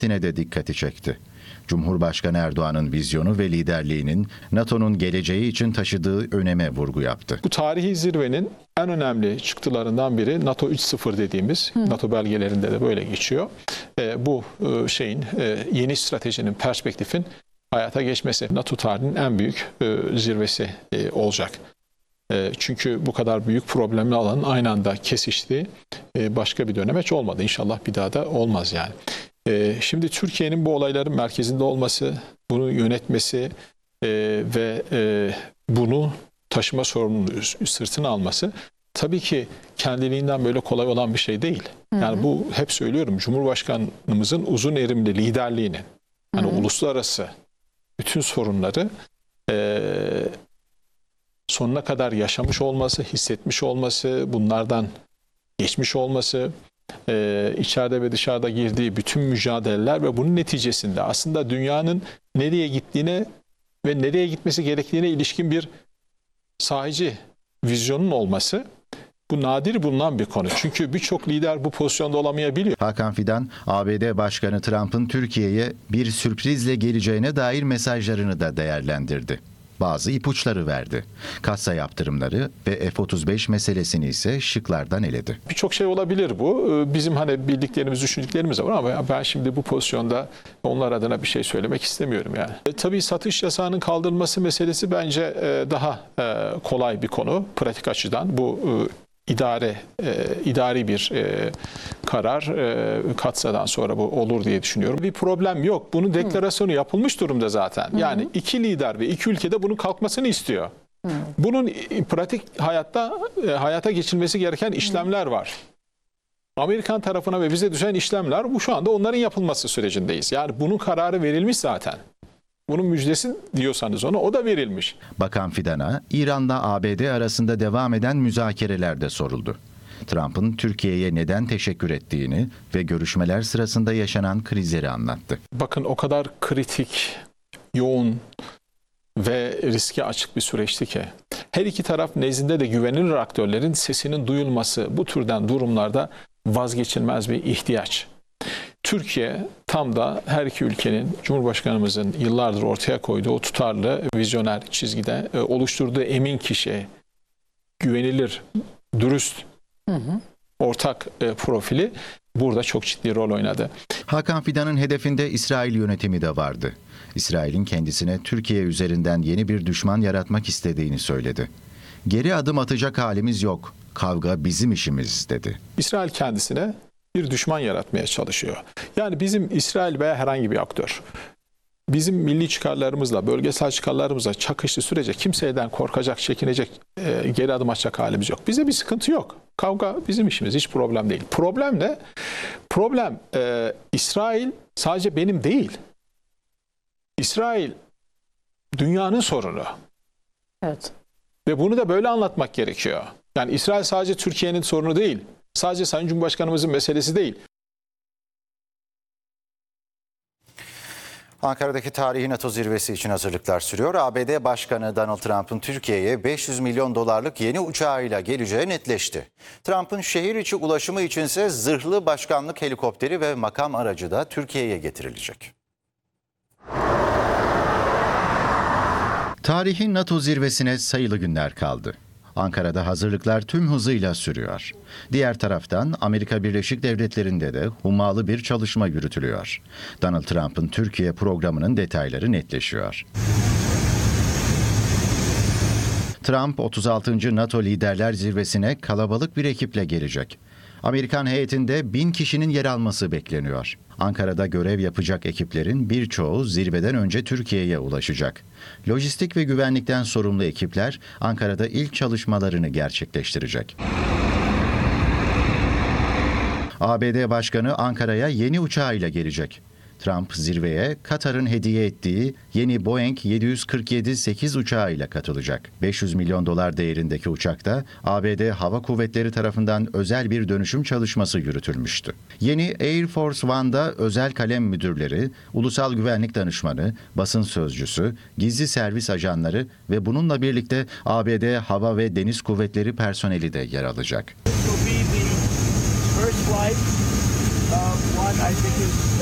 Yine de dikkati çekti. Cumhurbaşkanı Erdoğan'ın vizyonu ve liderliğinin NATO'nun geleceği için taşıdığı öneme vurgu yaptı. Bu tarihi zirvenin en önemli çıktılarından biri NATO 3.0 dediğimiz, NATO belgelerinde de böyle geçiyor. Bu yeni stratejinin, perspektifin hayata geçmesi NATO tarihinin en büyük zirvesi olacak. Çünkü bu kadar büyük problemli alanın aynı anda kesiştiği başka bir dönem hiç olmadı. İnşallah bir daha da olmaz yani. Şimdi Türkiye'nin bu olayların merkezinde olması, bunu yönetmesi ve bunu taşıma sorumluluğu sırtına alması tabii ki kendiliğinden böyle kolay olan bir şey değil. Yani bu hep söylüyorum, Cumhurbaşkanımızın uzun erimli liderliğinin, yani uluslararası bütün sorunları sonuna kadar yaşamış olması, hissetmiş olması, bunlardan geçmiş olması, içeride ve dışarıda girdiği bütün mücadeleler ve bunun neticesinde aslında dünyanın nereye gittiğine ve nereye gitmesi gerektiğine ilişkin bir sahici vizyonun olması, bu nadir bulunan bir konu. Çünkü birçok lider bu pozisyonda olamayabiliyor. Hakan Fidan, ABD Başkanı Trump'ın Türkiye'ye bir sürprizle geleceğine dair mesajlarını da değerlendirdi. Bazı ipuçları verdi. Kassa yaptırımları ve F-35 meselesini ise şıklardan eledi. Birçok şey olabilir bu. Bizim hani bildiklerimiz, düşündüklerimiz var ama ben şimdi bu pozisyonda onlar adına bir şey söylemek istemiyorum yani. Tabii satış yasağının kaldırılması meselesi bence daha kolay bir konu pratik açıdan. Bu idari bir karar, Katsa'dan sonra bu olur diye düşünüyorum. Bir problem yok. Bunun deklarasyonu yapılmış durumda zaten. Yani iki lider ve iki ülkede bunun kalkmasını istiyor. Bunun pratik hayata geçilmesi gereken işlemler var. Amerikan tarafına ve bize düşen işlemler, bu şu anda onların yapılması sürecindeyiz. Yani bunun kararı verilmiş zaten. Bunun müjdesi diyorsanız ona, o da verilmiş. Bakan Fidan'a İran'la ABD arasında devam eden müzakerelerde soruldu. Trump'ın Türkiye'ye neden teşekkür ettiğini ve görüşmeler sırasında yaşanan krizleri anlattı. Bakın o kadar kritik, yoğun ve riske açık bir süreçti ki her iki taraf nezdinde de güvenilir aktörlerin sesinin duyulması bu türden durumlarda vazgeçilmez bir ihtiyaç. Türkiye tam da her iki ülkenin, Cumhurbaşkanımızın yıllardır ortaya koyduğu o tutarlı, vizyoner çizgide oluşturduğu emin kişi, güvenilir, dürüst, ortak profili burada çok ciddi rol oynadı. Hakan Fidan'ın hedefinde İsrail yönetimi de vardı. İsrail'in kendisine Türkiye üzerinden yeni bir düşman yaratmak istediğini söyledi. Geri adım atacak halimiz yok, kavga bizim işimiz dedi. İsrail kendisine bir düşman yaratmaya çalışıyor. Yani bizim İsrail veya herhangi bir aktör bizim milli çıkarlarımızla, bölgesel çıkarlarımızla çakıştığı sürece kimseden korkacak, çekinecek, geri adım atacak halimiz yok. Bize bir sıkıntı yok. Kavga bizim işimiz, hiç problem değil. Problem ne? Problem İsrail sadece benim değil. İsrail dünyanın sorunu. Evet. Ve bunu da böyle anlatmak gerekiyor. Yani İsrail sadece Türkiye'nin sorunu değil. Sadece Sayın Cumhurbaşkanımızın meselesi değil. Ankara'daki tarihi NATO zirvesi için hazırlıklar sürüyor. ABD Başkanı Donald Trump'ın Türkiye'ye 500 milyon dolarlık yeni uçağıyla geleceği netleşti. Trump'ın şehir içi ulaşımı içinse zırhlı başkanlık helikopteri ve makam aracı da Türkiye'ye getirilecek. Tarihi NATO zirvesine sayılı günler kaldı. Ankara'da hazırlıklar tüm hızıyla sürüyor. Diğer taraftan Amerika Birleşik Devletleri'nde de hummalı bir çalışma yürütülüyor. Donald Trump'ın Türkiye programının detayları netleşiyor. Trump 36. NATO Liderler Zirvesi'ne kalabalık bir ekiple gelecek. Amerikan heyetinde 1000 kişinin yer alması bekleniyor. Ankara'da görev yapacak ekiplerin birçoğu zirveden önce Türkiye'ye ulaşacak. Lojistik ve güvenlikten sorumlu ekipler Ankara'da ilk çalışmalarını gerçekleştirecek. ABD Başkanı Ankara'ya yeni uçağıyla gelecek. Trump zirveye Katar'ın hediye ettiği yeni Boeing 747-8 uçağıyla katılacak. 500 milyon dolar değerindeki uçakta ABD Hava Kuvvetleri tarafından özel bir dönüşüm çalışması yürütülmüştü. Yeni Air Force One'da özel kalem müdürleri, ulusal güvenlik danışmanı, basın sözcüsü, gizli servis ajanları ve bununla birlikte ABD Hava ve Deniz Kuvvetleri personeli de yer alacak.